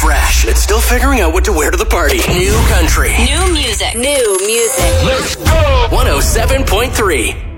Fresh. It's still figuring out what to wear to the party. New country. New music. Let's go. 107.3.